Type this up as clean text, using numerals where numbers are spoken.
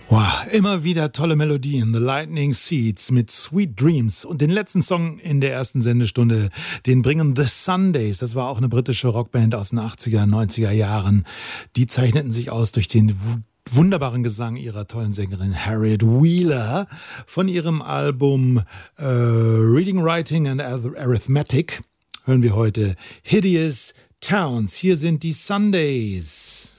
Wow, immer wieder tolle Melodien. The Lightning Seeds mit Sweet Dreams. Und den letzten Song in der ersten Sendestunde, den bringen The Sundays. Das war auch eine britische Rockband aus den 80er, 90er Jahren. Die zeichneten sich aus durch den wunderbaren Gesang ihrer tollen Sängerin Harriet Wheeler von ihrem Album Reading, Writing and Arithmetic. Hören wir heute Hideous Towns. Hier sind die Sundays.